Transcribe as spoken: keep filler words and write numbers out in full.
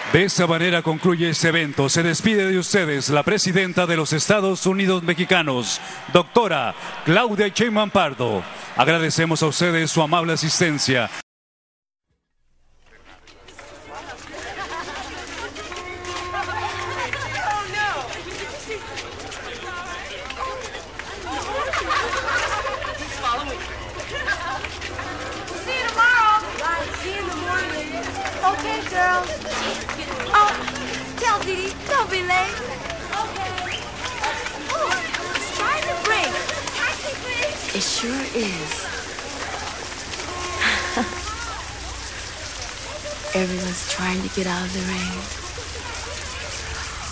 De esa manera concluye este evento. Se despide de ustedes la presidenta de los Estados Unidos Mexicanos, doctora Claudia Sheinbaum Pardo. Agradecemos a ustedes su amable asistencia. Okay, girls. Oh, tell Dee Dee, don't be late. Okay. Oh, it's trying to break. Taxi, please. It sure is. Everyone's trying to get out of the rain.